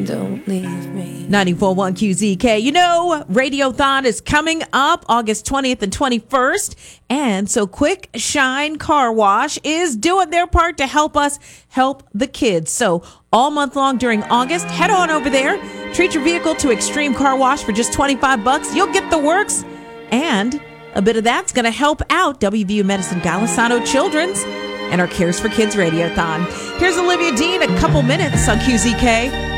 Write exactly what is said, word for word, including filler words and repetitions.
Don't leave me. ninety-four point one Q Z K. You know, Radiothon is coming up August twentieth and twenty-first. And so Quick Shine Car Wash is doing their part to help us help the kids. So all month long during August, head on over there. Treat your vehicle to Extreme Car Wash for just twenty-five bucks. You'll get the works. And a bit of that's going to help out W V U Medicine Golisano Children's and our Cares for Kids Radiothon. Here's Olivia Dean, a couple minutes on Q Z K.